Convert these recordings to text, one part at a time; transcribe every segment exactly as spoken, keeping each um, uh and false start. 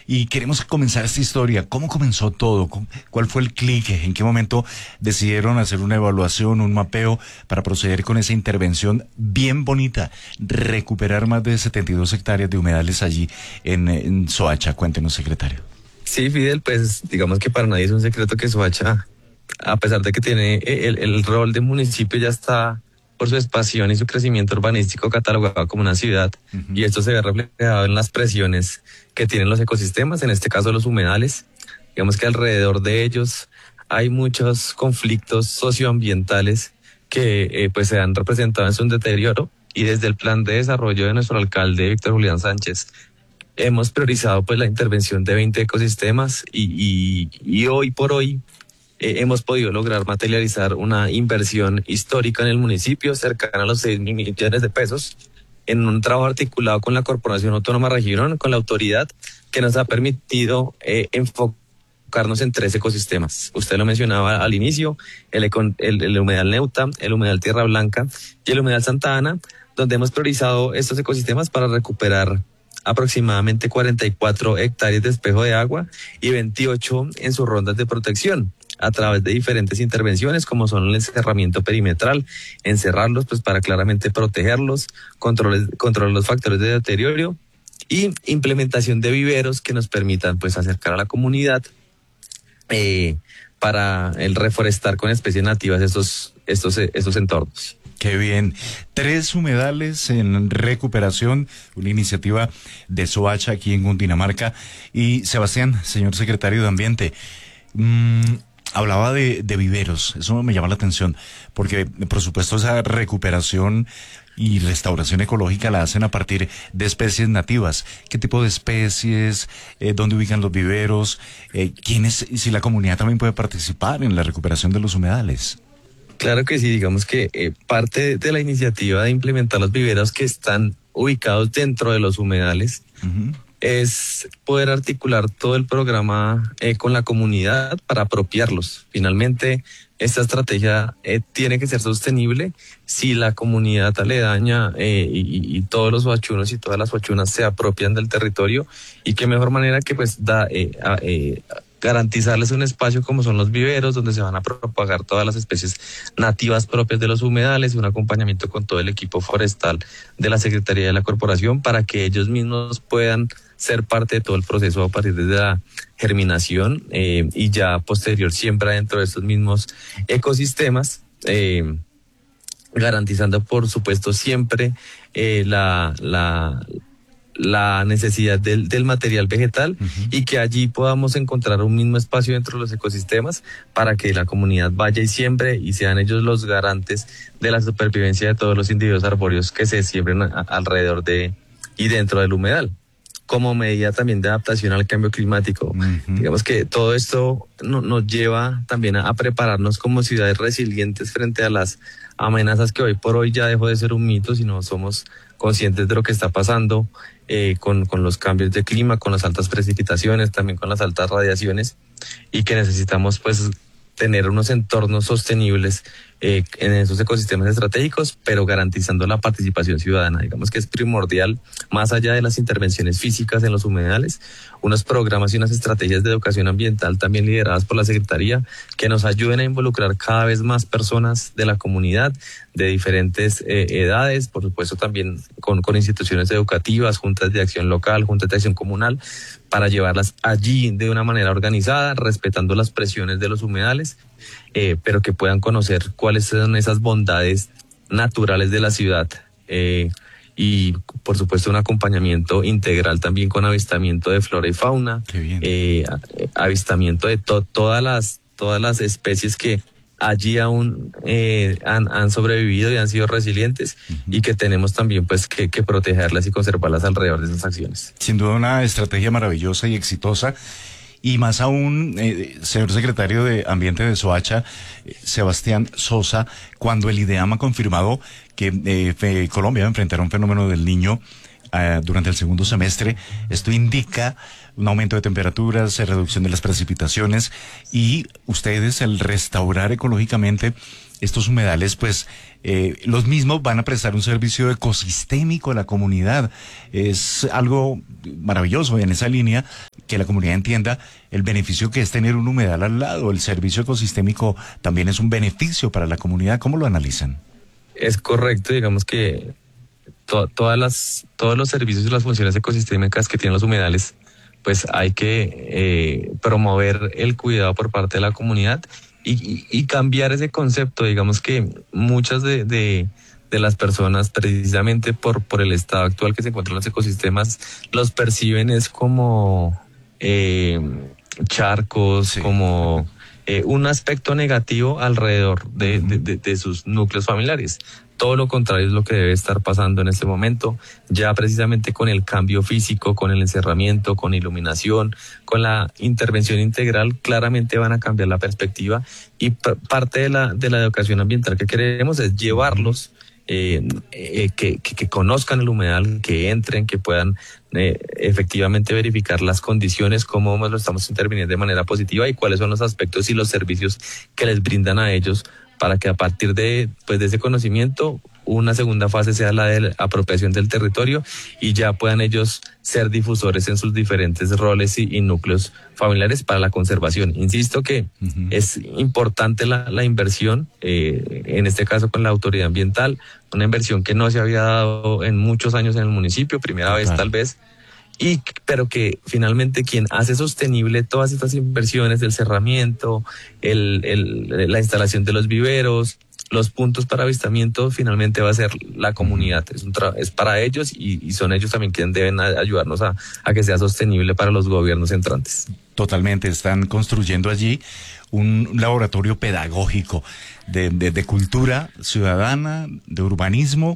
Y queremos comenzar esta historia. ¿Cómo comenzó todo? ¿Cuál fue el clic? ¿En qué momento decidieron hacer una evaluación, un mapeo para proceder con esa intervención bien bonita? Recuperar más de setenta y dos hectáreas de humedales allí en, en Soacha. Cuéntenos, secretario. Sí, Fidel, pues digamos que para nadie es un secreto que Soacha, a pesar de que tiene el, el rol de municipio, ya está por su expansión y su crecimiento urbanístico catalogado como una ciudad, uh-huh. Y esto se ve reflejado en las presiones que tienen los ecosistemas, en este caso los humedales. Digamos que alrededor de ellos hay muchos conflictos socioambientales que eh, pues se han representado en su deterioro, y desde el plan de desarrollo de nuestro alcalde Víctor Julián Sánchez hemos priorizado pues la intervención de veinte ecosistemas y, y, y hoy por hoy Eh, hemos podido lograr materializar una inversión histórica en el municipio cercana a los seis mil millones de pesos en un trabajo articulado con la Corporación Autónoma Regional, con la autoridad, que nos ha permitido eh, enfocarnos en tres ecosistemas. Usted lo mencionaba al inicio, el, el, el humedal Neuta, el humedal Tierra Blanca y el humedal Santa Ana, donde hemos priorizado estos ecosistemas para recuperar aproximadamente cuarenta y cuatro hectáreas de espejo de agua y veintiocho en sus rondas de protección, a través de diferentes intervenciones como son el encerramiento perimetral, encerrarlos pues para claramente protegerlos, controles, controlar los factores de deterioro y implementación de viveros que nos permitan pues acercar a la comunidad eh, para el reforestar con especies nativas estos, estos, estos entornos. Qué bien. Tres humedales en recuperación, una iniciativa de Soacha aquí en Cundinamarca. Y Sebastián, señor secretario de Ambiente, mmm, hablaba de, de viveros. Eso me llama la atención, porque por supuesto esa recuperación y restauración ecológica la hacen a partir de especies nativas. ¿Qué tipo de especies? Eh, ¿Dónde ubican los viveros? Eh, ¿quiénes, si la comunidad también puede participar en la recuperación de los humedales? Claro que sí, digamos que eh, parte de la iniciativa de implementar los viveros que están ubicados dentro de los humedales uh-huh. es poder articular todo el programa eh, con la comunidad para apropiarlos. Finalmente, esta estrategia eh, tiene que ser sostenible si la comunidad aledaña eh, y, y todos los huachunos y todas las huachunas se apropian del territorio, y qué mejor manera que pues da eh, a, eh, garantizarles un espacio como son los viveros, donde se van a propagar todas las especies nativas propias de los humedales, y un acompañamiento con todo el equipo forestal de la Secretaría de la Corporación para que ellos mismos puedan ser parte de todo el proceso a partir de la germinación eh, y ya posterior siempre dentro de estos mismos ecosistemas, eh, garantizando por supuesto siempre eh, la... la la necesidad del, del material vegetal uh-huh. y que allí podamos encontrar un mismo espacio dentro de los ecosistemas para que la comunidad vaya y siembre y sean ellos los garantes de la supervivencia de todos los individuos arbóreos que se siembren a, alrededor de y dentro del humedal, como medida también de adaptación al cambio climático. Uh-huh. Digamos que todo esto no, nos lleva también a, a prepararnos como ciudades resilientes frente a las amenazas que hoy por hoy ya dejó de ser un mito, sino somos conscientes de lo que está pasando eh, con, con los cambios de clima, con las altas precipitaciones, también con las altas radiaciones, y que necesitamos pues tener unos entornos sostenibles eh, en esos ecosistemas estratégicos, pero garantizando la participación ciudadana. Digamos que es primordial, más allá de las intervenciones físicas en los humedales, unos programas y unas estrategias de educación ambiental también lideradas por la Secretaría, que nos ayuden a involucrar cada vez más personas de la comunidad, de diferentes eh, edades, por supuesto también con, con instituciones educativas, juntas de acción local, juntas de acción comunal, para llevarlas allí de una manera organizada, respetando las presiones de los humedales, eh, pero que puedan conocer cuáles son esas bondades naturales de la ciudad, eh, y por supuesto un acompañamiento integral también con avistamiento de flora y fauna, eh, avistamiento de to- todas las todas las especies que allí aún eh, han, han sobrevivido y han sido resilientes, uh-huh. y que tenemos también pues que, que protegerlas y conservarlas alrededor de esas acciones. Sin duda una estrategia maravillosa y exitosa, y más aún, eh, señor secretario de Ambiente de Soacha, eh, Sebastián Sosa, cuando el IDEAM ha confirmado que eh, Colombia va a enfrentar un fenómeno del Niño Uh, durante el segundo semestre. Esto indica un aumento de temperaturas, reducción de las precipitaciones, y ustedes, al restaurar ecológicamente estos humedales, pues eh, los mismos van a prestar un servicio ecosistémico a la comunidad. Es algo maravilloso en esa línea, que la comunidad entienda el beneficio que es tener un humedal al lado. El servicio ecosistémico también es un beneficio para la comunidad. ¿Cómo lo analizan? Es correcto, digamos que to, todas las, todos los servicios y las funciones ecosistémicas que tienen los humedales, pues hay que eh, promover el cuidado por parte de la comunidad y, y, y cambiar ese concepto. Digamos que muchas de, de, de las personas, precisamente por, por el estado actual que se encuentran los ecosistemas, los perciben es como eh, charcos, sí, como eh, un aspecto negativo alrededor de, de, de, de sus núcleos familiares. Todo lo contrario es lo que debe estar pasando en este momento, ya precisamente con el cambio físico, con el encerramiento, con iluminación, con la intervención integral, claramente van a cambiar la perspectiva y p- parte de la, de la educación ambiental que queremos es llevarlos, eh, eh, que, que, que conozcan el humedal, que entren, que puedan eh, efectivamente verificar las condiciones, cómo lo estamos interviniendo de manera positiva y cuáles son los aspectos y los servicios que les brindan a ellos, para que a partir de, pues, de ese conocimiento, una segunda fase sea la de la apropiación del territorio y ya puedan ellos ser difusores en sus diferentes roles y, y núcleos familiares para la conservación. Insisto que uh-huh. es importante la, la inversión, eh, en este caso con la autoridad ambiental, una inversión que no se había dado en muchos años en el municipio, primera Total. vez tal vez, y pero que finalmente quien hace sostenible todas estas inversiones del cerramiento, el, el, la instalación de los viveros, los puntos para avistamiento, finalmente va a ser la comunidad. Es, un tra- es para ellos y, y son ellos también quienes deben ayudarnos a, a que sea sostenible para los gobiernos entrantes. Totalmente, están construyendo allí un laboratorio pedagógico de, de, de cultura ciudadana, de urbanismo,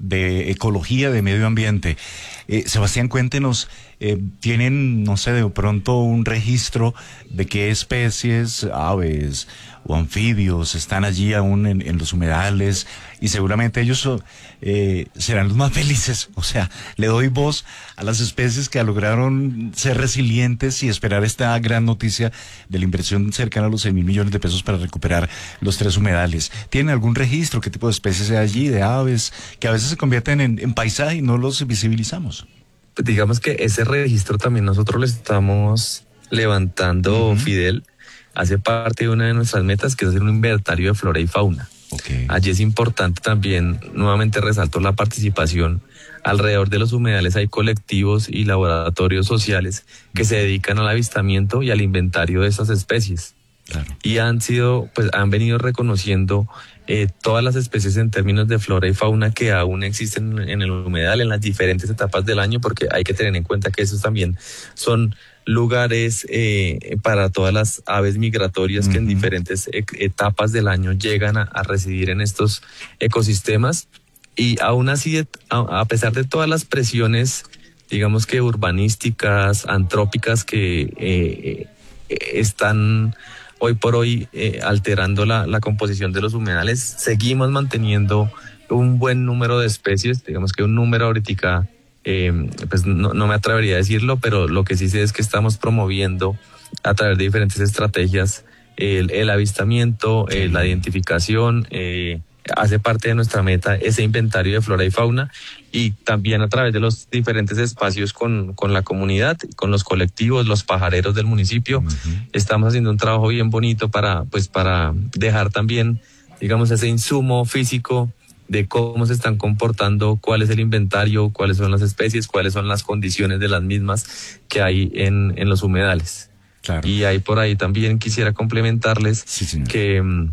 de ecología, de medio ambiente. Eh, Sebastián, cuéntenos, eh, ¿tienen, no sé, de pronto un registro de qué especies, aves o anfibios están allí aún en, en los humedales? Y seguramente ellos eh, serán los más felices. O sea, le doy voz a las especies que lograron ser resilientes y esperar esta gran noticia de la inversión cercana a los seis mil millones de pesos para recuperar los tres humedales. ¿Tienen algún registro? ¿Qué tipo de especies hay allí, de aves, que a veces se convierten en, en paisaje y no los visibilizamos? Pues digamos que ese registro también nosotros lo estamos levantando, uh-huh. Fidel. Hace parte de una de nuestras metas, que es hacer un inventario de flora y fauna. Okay. Allí es importante también, nuevamente resalto la participación. Alrededor de los humedales hay colectivos y laboratorios sociales que se dedican al avistamiento y al inventario de esas especies. Claro. Y han sido, pues han venido reconociendo eh, todas las especies en términos de flora y fauna que aún existen en el humedal en las diferentes etapas del año, porque hay que tener en cuenta que esos también son lugares eh, para todas las aves migratorias uh-huh. que en diferentes e- etapas del año llegan a, a residir en estos ecosistemas. Y aún así, a, a pesar de todas las presiones, digamos que urbanísticas, antrópicas que eh, eh, están hoy por hoy eh, alterando la, la composición de los humedales, seguimos manteniendo un buen número de especies. Digamos que un número ahorita, eh, pues no, no me atrevería a decirlo, pero lo que sí sé es que estamos promoviendo a través de diferentes estrategias el, el avistamiento, eh, la identificación, eh, hace parte de nuestra meta ese inventario de flora y fauna, y también a través de los diferentes espacios con, con la comunidad, con los colectivos, los pajareros del municipio. Uh-huh. Estamos haciendo un trabajo bien bonito para, pues, para dejar también, digamos, ese insumo físico de cómo se están comportando, cuál es el inventario, cuáles son las especies, cuáles son las condiciones de las mismas que hay en, en los humedales. Claro. Y ahí por ahí también quisiera complementarles sí, que um,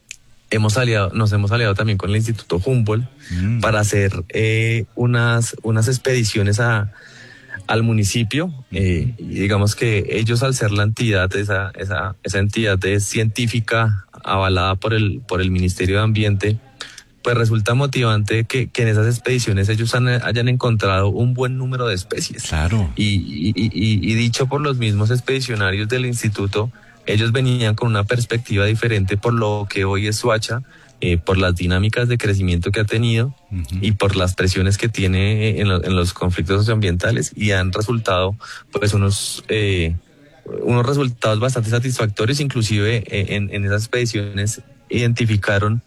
hemos aliado, nos hemos aliado también con el Instituto Humboldt mm. para hacer eh, unas, unas expediciones a, al municipio. Eh, y digamos que ellos, al ser la entidad, esa, esa, esa entidad es científica avalada por el, por el Ministerio de Ambiente, pues resulta motivante que, que en esas expediciones ellos han, hayan encontrado un buen número de especies. Claro. Y, y, y, y dicho por los mismos expedicionarios del instituto, ellos venían con una perspectiva diferente por lo que hoy es Soacha, eh, por las dinámicas de crecimiento que ha tenido uh-huh. y por las presiones que tiene en, lo, en los conflictos socioambientales, y han resultado pues unos eh, unos resultados bastante satisfactorios. Inclusive eh, en, en esas expediciones identificaron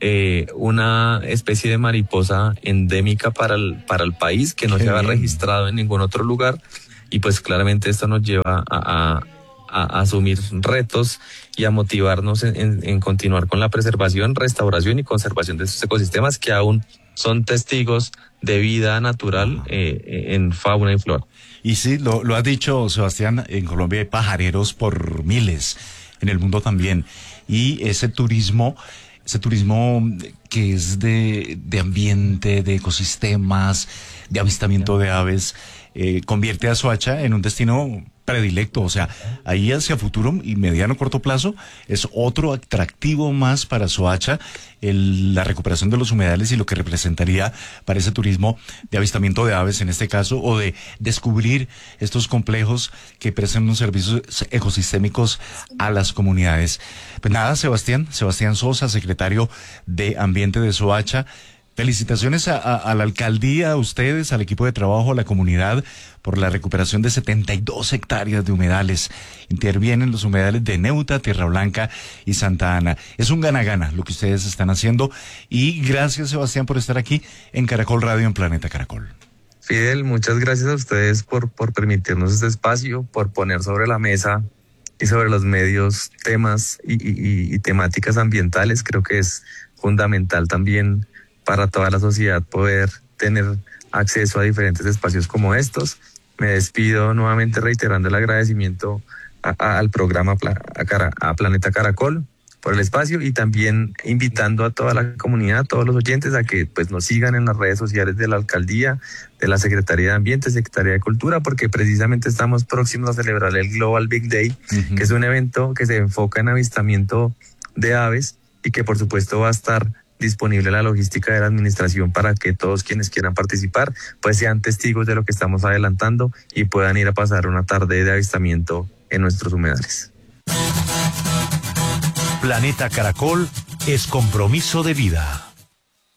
eh, una especie de mariposa endémica para el, para el país que no Qué se había registrado en ningún otro lugar, y pues claramente esto nos lleva a, a, a asumir retos y a motivarnos en, en, en continuar con la preservación, restauración y conservación de estos ecosistemas que aún son testigos de vida natural eh, en fauna y flora. Y sí, lo, lo has dicho, Sebastián, en Colombia hay pajareros por miles, en el mundo también. Y ese turismo, ese turismo que es de, de ambiente, de ecosistemas, de avistamiento de aves, eh, convierte a Soacha en un destino predilecto. O sea, ahí hacia futuro y mediano corto plazo es otro atractivo más para Soacha, el, la recuperación de los humedales y lo que representaría para ese turismo de avistamiento de aves en este caso, o de descubrir estos complejos que prestan unos servicios ecosistémicos a las comunidades. Pues nada, Sebastián, Sebastián Sosa, secretario de Ambiente de Soacha, felicitaciones a, a, a la alcaldía, a ustedes, al equipo de trabajo, a la comunidad, por la recuperación de setenta y dos hectáreas de humedales. Intervienen los humedales de Neuta, Tierra Blanca y Santa Ana. Es un gana-gana lo que ustedes están haciendo. Y gracias, Sebastián, por estar aquí en Caracol Radio, en Planeta Caracol. Fidel, muchas gracias a ustedes por, por permitirnos este espacio, por poner sobre la mesa y sobre los medios temas y, y, y temáticas ambientales. Creo que es fundamental también para toda la sociedad poder tener acceso a diferentes espacios como estos. Me despido nuevamente reiterando el agradecimiento a, a, al programa a, Cara, a Planeta Caracol por el espacio, y también invitando a toda la comunidad, a todos los oyentes, a que pues nos sigan en las redes sociales de la alcaldía, de la Secretaría de Ambiente, Secretaría de Cultura, porque precisamente estamos próximos a celebrar el Global Big Day, uh-huh. que es un evento que se enfoca en avistamiento de aves y que por supuesto va a estar disponible la logística de la administración para que todos quienes quieran participar pues sean testigos de lo que estamos adelantando y puedan ir a pasar una tarde de avistamiento en nuestros humedales. Planeta Caracol es compromiso de vida.